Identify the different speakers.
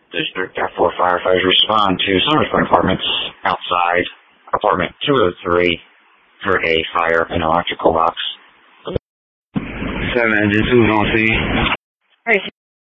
Speaker 1: District F4 firefighters respond to Summers Point Apartments outside apartment 203 for a fire in an electrical box.
Speaker 2: 7 engine 2 on scene.